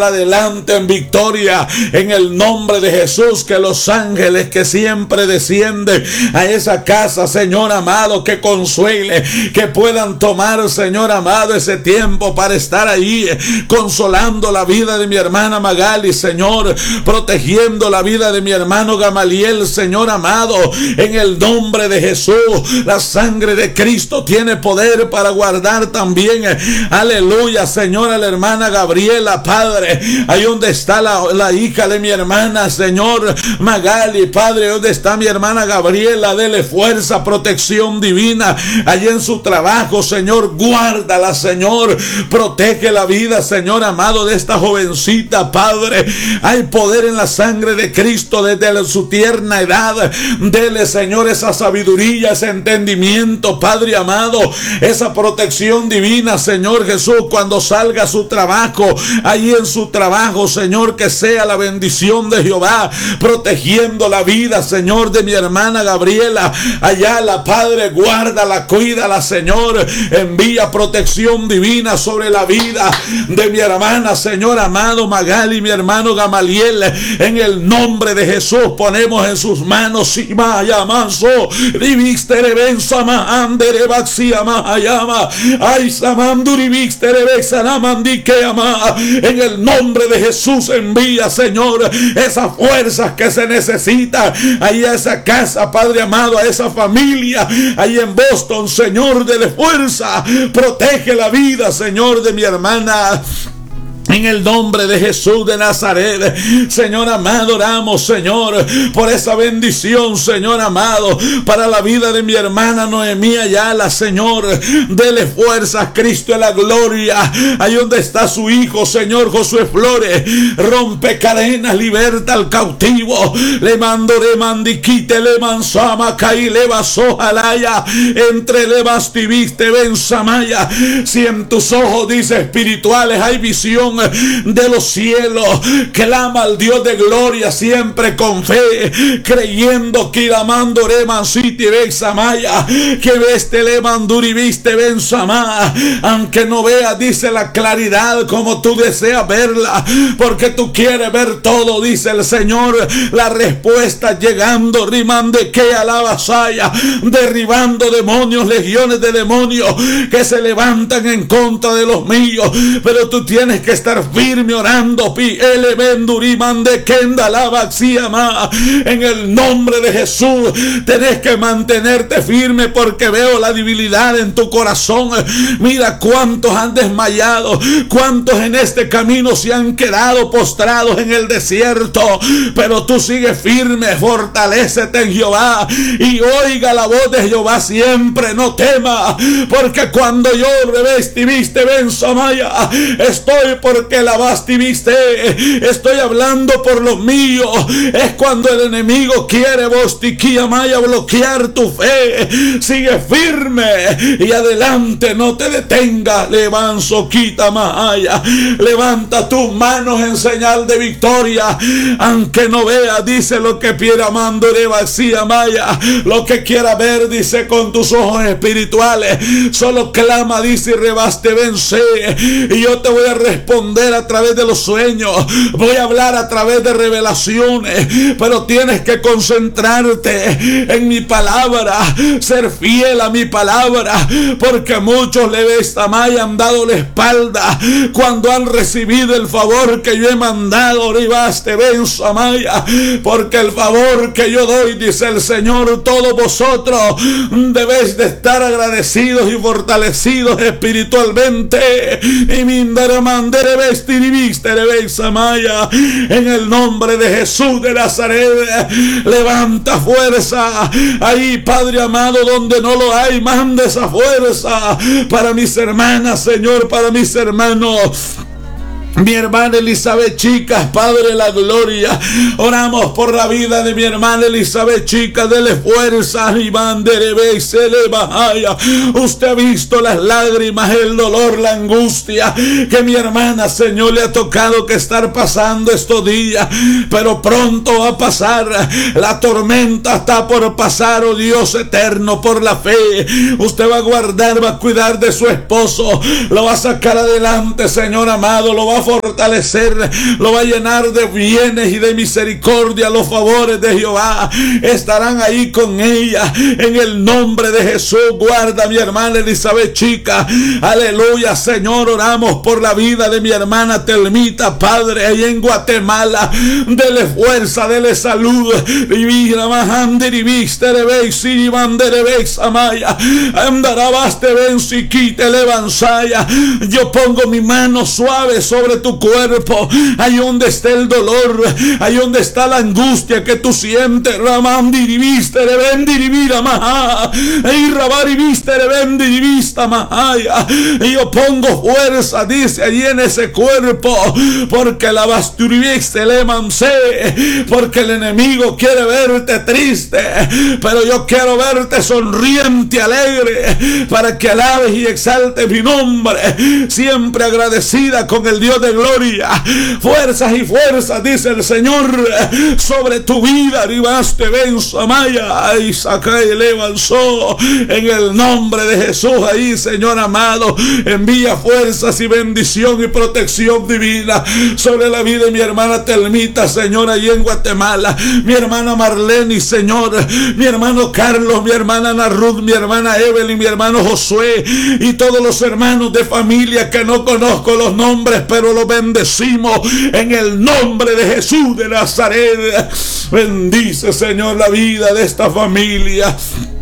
adelante en victoria en el nombre de Jesús. Que los ángeles que siempre descienden a esa casa, Señor amado, que consuele, que puedan tomar, Señor amado, ese tiempo para estar ahí consolando la vida de mi hermana Magali, Señor, protegiendo la vida de mi hermano Gamaliel, Señor amado, en el nombre de Jesús. La sangre de Cristo tiene poder para guardar también, aleluya, Señor, a la hermana Gabriela, Padre, ahí donde está la hija de mi hermana, Señor Magali, Padre, donde está mi hermana Gabriela, dele fuerza, protección divina, allí en su trabajo, Señor, guárdala, Señor, protege la vida, Señor amado, de esta jovencita, Padre. Hay poder en la sangre de Cristo desde su tierna edad. Dele, Señor, esa sabiduría, ese entendimiento, Padre amado, esa protección divina, Señor Jesús, cuando salga a su trabajo, allí en su trabajo, Señor, que sea la bendición de Jehová, protegiendo la vida, Señor, de mi hermana Gabriela, allá la Padre, guárdala, cuídala, Señor, envía protección divina sobre la vida de mi hermana, Señor amado, Magali, mi hermano Gamaliel, en el nombre de Jesús, ponemos en sus manos, en el nombre de Jesús, envía, Señor, esas fuerzas que se necesitan ahí a esa casa, Padre amado, a esa familia ahí en Boston, Señor, dele fuerza, protege la vida, Señor, de mi hermana. En el nombre de Jesús de Nazaret, Señor amado, oramos, Señor, por esa bendición, Señor amado, para la vida de mi hermana Noemí Ayala, Señor, dele fuerzas, Cristo de la gloria, ahí donde está su hijo, Señor, Josué Flores, rompe cadenas, liberta al cautivo, le mando de mandiquite, le mansama, caí, le basó, jalaya, entre le bastiviste, ven samaya, si en tus ojos, dice, espirituales hay visión de los cielos, clama al Dios de gloria siempre con fe, creyendo que Iramando Reman City ven Samaya, que veste le manduri viste ven Samá, aunque no veas, dice, la claridad como tú deseas verla, porque tú quieres ver todo, dice el Señor, la respuesta llegando, rimande que a la vasalla, derribando demonios, legiones de demonios que se levantan en contra de los míos, pero tú tienes que estar firme orando, en el nombre de Jesús. Tenés que mantenerte firme, porque veo la debilidad en tu corazón. Mira cuántos han desmayado, cuántos en este camino se han quedado postrados en el desierto, pero tú sigues firme, fortalécete en Jehová y oiga la voz de Jehová siempre, no temas, porque cuando yo revestiviste ven Samaya, estoy porque la bastiviste, estoy hablando por los míos. Es cuando el enemigo quiere bostiquilla maya bloquear tu fe, sigue firme y adelante, no te detenga, levanzo quita maya, levanta tus manos en señal de victoria, aunque no vea, dice, lo que quiera mando de vacía maya, lo que quiera ver, dice, con tus ojos espirituales, solo clama, dice, y rebaste vence, y yo te voy a responder a través de los sueños, voy a hablar a través de revelaciones, pero tienes que concentrarte en mi palabra, ser fiel a mi palabra, porque muchos Levesamaya han dado la espalda cuando han recibido el favor que yo he mandado, ribaste ven Samaya, porque el favor que yo doy, dice el Señor, todos vosotros debéis de estar agradecidos y fortalecidos espiritualmente, y mindaramandere Samaya, en el nombre de Jesús de Nazaret. Levanta fuerza ahí, Padre amado, donde no lo hay, manda esa fuerza para mis hermanas, Señor, para mis hermanos. Mi hermana Elizabeth Chicas, Padre la gloria, oramos por la vida de mi hermana Elizabeth Chicas, dele fuerza, usted ha visto las lágrimas, el dolor, la angustia que mi hermana, Señor, le ha tocado que estar pasando estos días, pero pronto va a pasar, la tormenta está por pasar, oh Dios eterno, por la fe, usted va a guardar, va a cuidar de su esposo, lo va a sacar adelante, Señor amado, lo va a fortalecer, lo va a llenar de bienes y de misericordia. Los favores de Jehová estarán ahí con ella en el nombre de Jesús. Guarda a mi hermana Elizabeth Chica, aleluya. Señor, oramos por la vida de mi hermana Telmita, Padre, ahí en Guatemala. Dele fuerza, dele salud. Yo pongo mi mano suave sobre tu cuerpo, ahí donde está el dolor, ahí donde está la angustia que tú sientes. Y yo pongo fuerza, dice, allí en ese cuerpo, porque la basturibix se le mancé, porque el enemigo quiere verte triste, pero yo quiero verte sonriente, alegre, para que alabes y exaltes mi nombre, siempre agradecida con el Dios de gloria. Fuerzas y fuerzas, dice el Señor, sobre tu vida. Ribaste ben Samaya, Isaac le avanzó en el nombre de Jesús. Ahí, Señor amado, envía fuerzas y bendición y protección divina sobre la vida de mi hermana Telmita, Señor, allí en Guatemala. Mi hermana Marlene, Señor, mi hermano Carlos, mi hermana Ana Ruth, mi hermana Evelyn, mi hermano Josué y todos los hermanos de familia que no conozco los nombres, pero los bendecimos en el nombre de Jesús de Nazaret. Bendice, Señor, la vida de esta familia.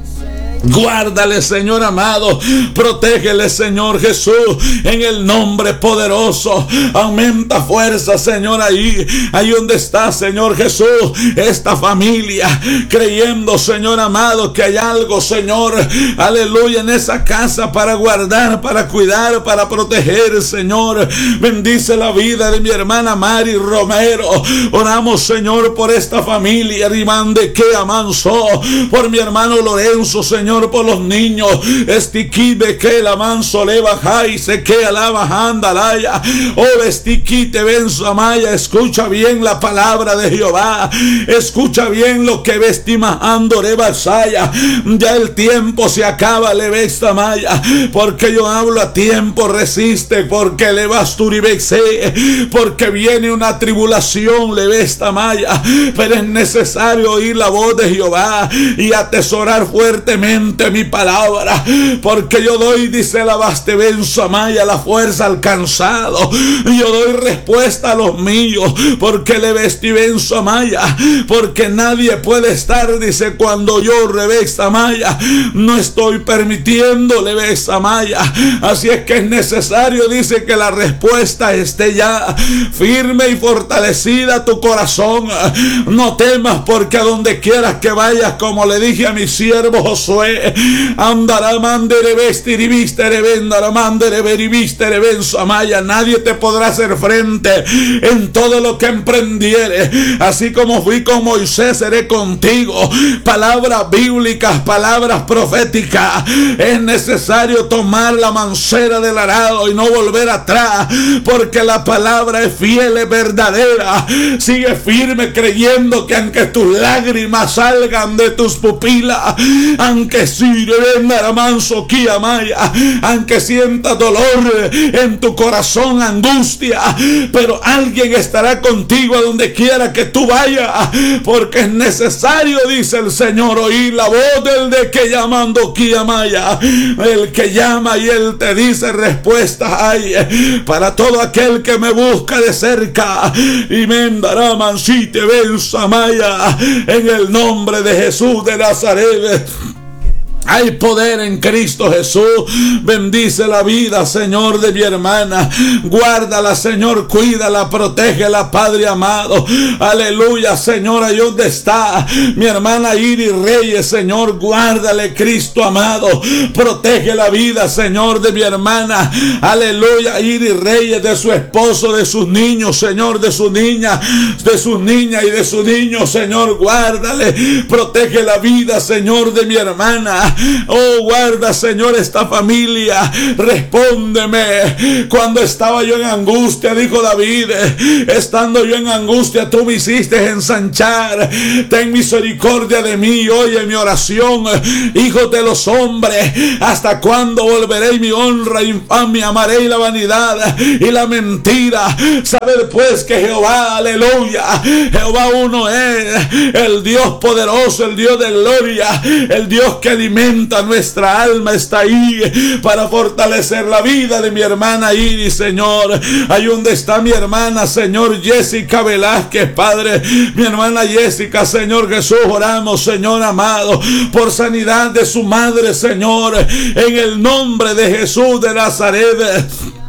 Guárdale, Señor amado, protégele, Señor Jesús, en el nombre poderoso. Aumenta fuerza, Señor, ahí donde está, Señor Jesús, esta familia, creyendo, Señor amado, que hay algo, Señor, aleluya, en esa casa para guardar, para cuidar, para proteger, Señor. Bendice la vida de mi hermana Mari Romero. Oramos, Señor, por esta familia, Rimande que amanso, por mi hermano Lorenzo, Señor, por los niños, estiquibe que la manso le baja y se que la bajanda laya, oh estiquite ven samaya. Escucha bien la palabra de Jehová, escucha bien lo que vestima ando le basaya. Ya el tiempo se acaba, le ves samaya, porque yo hablo a tiempo, resiste, porque le vas turibexe, porque viene una tribulación, le ves samaya, pero es necesario oír la voz de Jehová y atesorar fuertemente mi palabra, porque yo doy, dice la Basteben Samaya, la fuerza al cansado. Yo doy respuesta a los míos, porque le vestí ben Samaya, porque nadie puede estar, dice, cuando yo revés Samaya, no estoy permitiendo le ves Samaya. Así es que es necesario, dice, que la respuesta esté ya firme y fortalecida tu corazón. No temas, porque a donde quieras que vayas, como le dije a mi siervo Josué, andará mandere vestir y vistere vendara mandere ver y vistere ven Samaya. Nadie te podrá hacer frente en todo lo que emprendiere. Así como fui con Moisés, seré contigo. Palabras bíblicas, palabras proféticas. Es necesario tomar la mancera del arado y no volver atrás, porque la palabra es fiel, es verdadera. Sigue firme creyendo que aunque tus lágrimas salgan de tus pupilas, aunque aunque sientas dolor en tu corazón, angustia, pero alguien estará contigo a donde quiera que tú vayas, porque es necesario, dice el Señor, oír la voz del de que llamando Kiamaya, el que llama y él te dice respuestas hay para todo aquel que me busca de cerca. Y me dará mansite ben Samaya, en el nombre de Jesús de Nazaret. Hay poder en Cristo Jesús. Bendice la vida, Señor, de mi hermana. Guárdala, Señor, cuídala, protégela, Padre amado. Aleluya, Señor, ahí donde está mi hermana Iris Reyes, Señor, guárdale, Cristo amado. Protege la vida, Señor, de mi hermana. Aleluya, Iris Reyes, de su esposo, de sus niños, Señor, de su niña, de sus niñas y de su niño, Señor, guárdale. Protege la vida, Señor, de mi hermana. Oh, guarda, Señor, esta familia. Respóndeme. Cuando estaba yo en angustia, dijo David, estando yo en angustia, tú me hiciste ensanchar. Ten misericordia de mí, oye mi oración. Hijos de los hombres, ¿hasta cuándo volveré mi honra, infamia, amaré la vanidad y la mentira? Sabed pues que Jehová, aleluya, Jehová uno es, el Dios poderoso, el Dios de gloria, el Dios que alimenta nuestra alma, está ahí para fortalecer la vida de mi hermana Iris, Señor. Ahí donde está mi hermana, Señor, Jessica Velázquez, Padre, mi hermana Jessica, Señor Jesús, oramos, Señor amado, por sanidad de su madre, Señor, en el nombre de Jesús de Nazaret.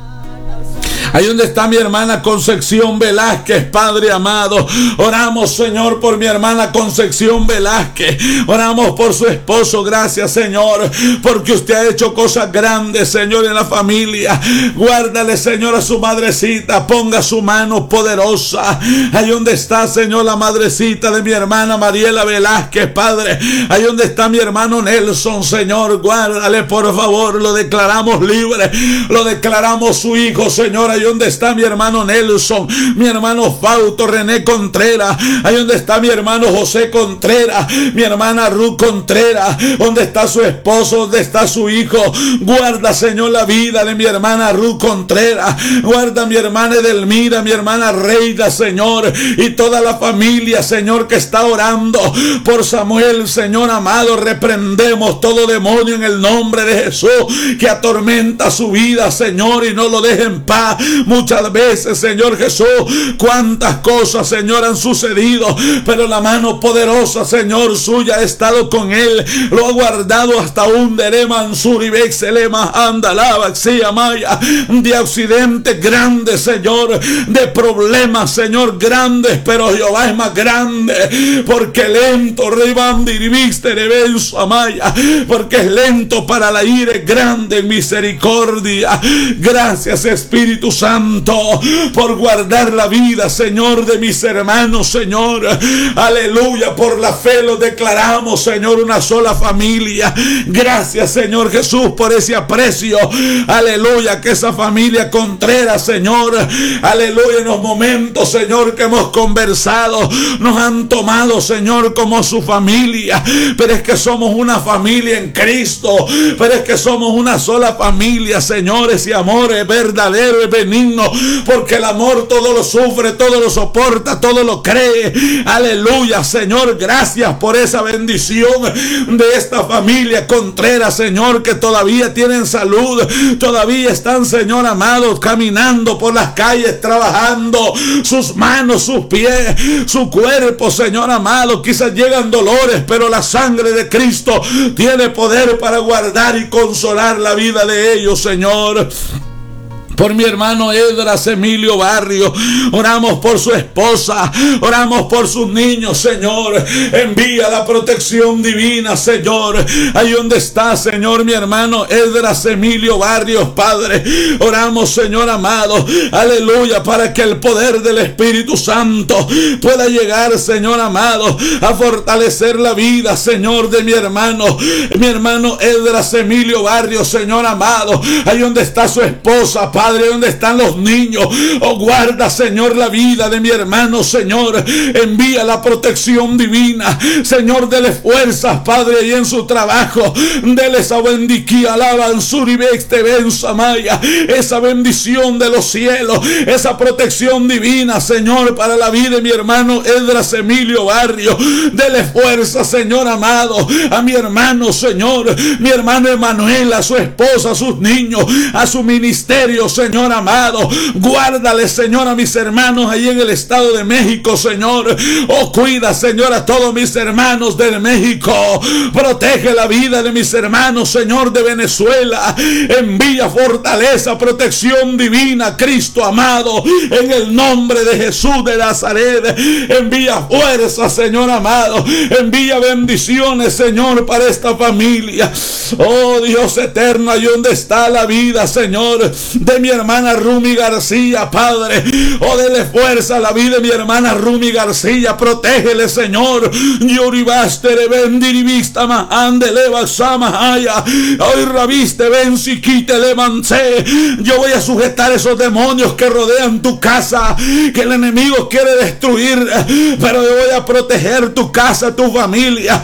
Ahí donde está mi hermana Concepción Velázquez, Padre amado, oramos, Señor, por mi hermana Concepción Velázquez. Oramos por su esposo. Gracias, Señor, porque usted ha hecho cosas grandes, Señor, en la familia. Guárdale, Señor, a su madrecita. Ponga su mano poderosa. Ahí donde está, Señor, la madrecita de mi hermana Mariela Velázquez, Padre. Ahí donde está mi hermano Nelson, Señor, guárdale, por favor. Lo declaramos libre. Lo declaramos su hijo, Señor. Ahí donde está mi hermano Nelson, mi hermano Fausto René Contreras, ahí donde está mi hermano José Contreras, mi hermana Ruth Contreras, donde está su esposo, donde está su hijo. Guarda, Señor, la vida de mi hermana Ruth Contreras. Guarda mi hermana Edelmira, mi hermana Reida, Señor, y toda la familia, Señor, que está orando por Samuel, Señor amado. Reprendemos todo demonio en el nombre de Jesús que atormenta su vida, Señor, y no lo deje en paz. Muchas veces, Señor Jesús, cuántas cosas, Señor, han sucedido, pero la mano poderosa, Señor, suya ha estado con él, lo ha guardado hasta un deremansuri vexelema andalaba maya, de accidentes grandes, Señor, de problemas, Señor, grandes, pero Jehová es más grande, porque lento rebandiriviste rebenso amaya, porque es lento para la ira, es grande en misericordia. Gracias, Espíritu Santo, por guardar la vida, Señor, de mis hermanos, Señor. Aleluya, por la fe lo declaramos, Señor, una sola familia. Gracias, Señor Jesús, por ese aprecio. Aleluya, que esa familia Contreras, Señor, aleluya, en los momentos, Señor, que hemos conversado, nos han tomado, Señor, como su familia. Pero es que somos una familia en Cristo. Pero es que somos una sola familia, Señor. Ese amor es verdadero, es benigno, porque el amor todo lo sufre, todo lo soporta, todo lo cree. Aleluya, Señor, gracias por esa bendición de esta familia Contreras, Señor, que todavía tienen salud, todavía están, Señor amado, caminando por las calles, trabajando, sus manos, sus pies, su cuerpo, Señor amado. Quizás llegan dolores, pero la sangre de Cristo tiene poder para guardar y consolar la vida de ellos, Señor. Por mi hermano Edras Emilio Barrio, oramos por su esposa, oramos por sus niños, Señor. Envía la protección divina, Señor. Ahí donde está, Señor, mi hermano Edras Emilio Barrios, Padre, oramos, Señor amado, aleluya, para que el poder del Espíritu Santo pueda llegar, Señor amado, a fortalecer la vida, Señor, de mi hermano Edras Emilio Barrios, Señor amado. Ahí donde está su esposa, Padre, donde están los niños. Oh, guarda, Señor, la vida de mi hermano, Señor. Envía la protección divina, Señor. Dele fuerzas, Padre, y en su trabajo. Dele esa bendición, alaban suribexte bensamaya, esa bendición de los cielos, esa protección divina, Señor, para la vida de mi hermano Edras Emilio Barrio. Dele fuerza, Señor amado, a mi hermano, Señor, mi hermano Emanuel, a su esposa, a sus niños, a su ministerio, Señor amado. Guárdale, Señor, a mis hermanos ahí en el Estado de México, Señor. Oh, cuida, Señor, a todos mis hermanos de México. Protege la vida de mis hermanos, Señor, de Venezuela. Envía fortaleza, protección divina, Cristo amado, en el nombre de Jesús de Nazaret. Envía fuerza, Señor amado. Envía bendiciones, Señor, para esta familia. Oh, Dios eterno, ahí donde está la vida, Señor, de mi hermana Rumi García, Padre. Oh, dele fuerza a la vida de mi hermana Rumi García. Protégele, Señor. Yoribastere bendirivista mahandele basamahaya. Hoy rabiste ven si quite le mancé. Yo voy a sujetar esos demonios que rodean tu casa, que el enemigo quiere destruir, pero yo voy a proteger tu casa, tu familia.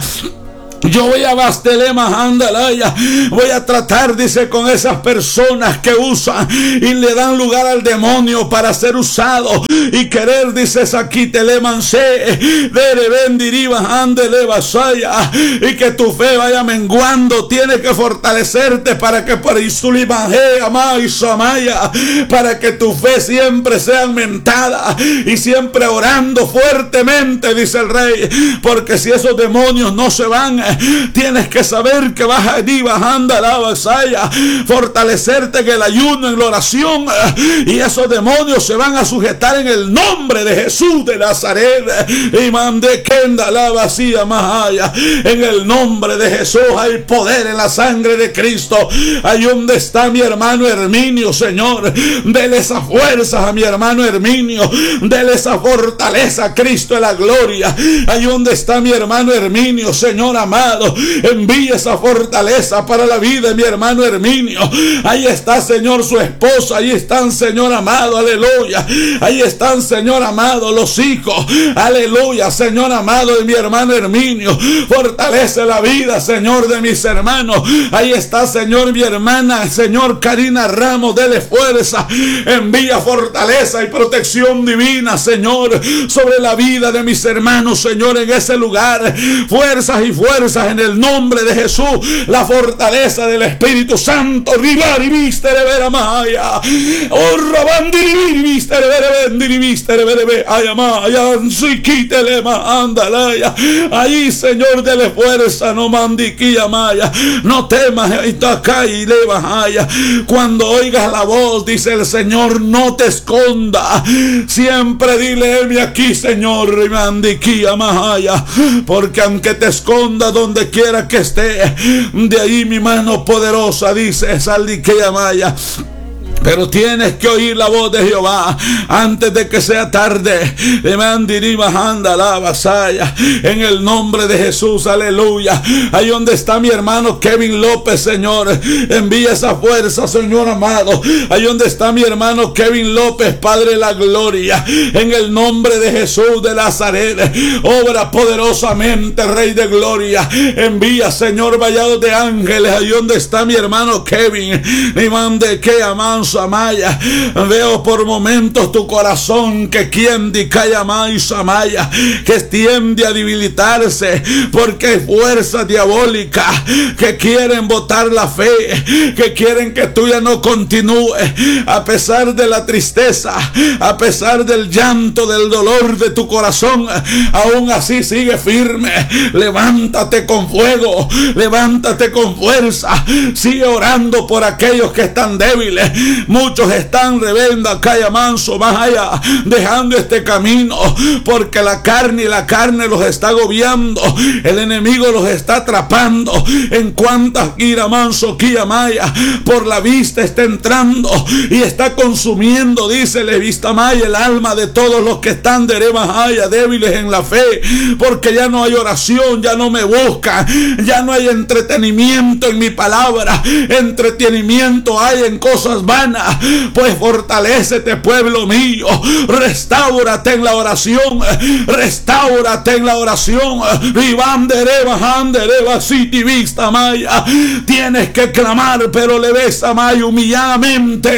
Yo voy a Bastelema, Andalaya. Voy a tratar, dice, con esas personas que usan y le dan lugar al demonio para ser usado y querer, dice, Saquitelemanse, Dere Bendiriba, Andeleva Saya, y que tu fe vaya menguando. Tienes que fortalecerte para que por Isulimaje, Amay, Samaya, para que tu fe siempre sea aumentada y siempre orando fuertemente, dice el Rey, porque si esos demonios no se van, tienes que saber que vas a ir bajando a la vasalla, fortalecerte en el ayuno, en la oración, y esos demonios se van a sujetar en el nombre de Jesús de Nazaret. Y mande Kenda la vacía más allá. En el nombre de Jesús hay poder en la sangre de Cristo. Ahí donde está mi hermano Herminio, Señor, dele esa fuerza a mi hermano Herminio, dele esa fortaleza a Cristo de la gloria. Ahí donde está mi hermano Herminio, Señor amado, envía esa fortaleza para la vida de mi hermano Herminio. Ahí está, Señor, su esposa. Ahí están, Señor amado, aleluya. Ahí están, Señor amado, los hijos, aleluya, Señor amado, de mi hermano Herminio. Fortalece la vida, Señor, de mis hermanos. Ahí está, Señor, mi hermana, Señor, Karina Ramos, dele fuerza. Envía fortaleza y protección divina, Señor, sobre la vida de mis hermanos, Señor, en ese lugar. Fuerzas y fuerzas en el nombre de Jesús. La fortaleza del Espíritu Santo. Rivari vistere vera maya. Oh, rabandiri vistere vera bendiri vistere vera ayamaya. Sikitele ma andalaya. Ahí, Señor, dele fuerza. No mandiquilla maya. No temas. Itakai leva haya. Cuando oigas la voz, dice el Señor, no te esconda. Siempre dile, heme aquí, Señor. Mandiquilla mahaya. Porque aunque te esconda donde quiera que esté, de ahí mi mano poderosa, dice Saldiquea Maya. Pero tienes que oír la voz de Jehová antes de que sea tarde. En el nombre de Jesús, aleluya. Ahí donde está mi hermano Kevin López, Señor, envía esa fuerza, Señor amado. Ahí donde está mi hermano Kevin López, Padre de la gloria, en el nombre de Jesús de Nazaret, obra poderosamente, Rey de gloria. Envía, Señor, vallados de ángeles. Ahí donde está mi hermano Kevin, y mande que amanso Amaya. Veo por momentos tu corazón que tiende y calla más Amaya, que tiende a debilitarse porque hay fuerzas diabólicas que quieren botar la fe, que quieren que tú ya no continúes a pesar de la tristeza, a pesar del llanto, del dolor de tu corazón. Aún así sigue firme. Levántate con fuego, levántate con fuerza, sigue orando por aquellos que están débiles. Muchos están rebeldes, calla manso, más allá, dejando este camino, porque la carne los está agobiando, el enemigo los está atrapando. En cuantas ira manso, quilla maya, por la vista está entrando y está consumiendo, dice Levista Maya, el alma de todos los que están de Maya, débiles en la fe, porque ya no hay oración, ya no me buscan, ya no hay entretenimiento en mi palabra. Entretenimiento hay en cosas vanas. Pues fortalécete, pueblo mío, restáurate en la oración, restáurate en la oración. Tienes que clamar, pero le ves a Maya humilladamente.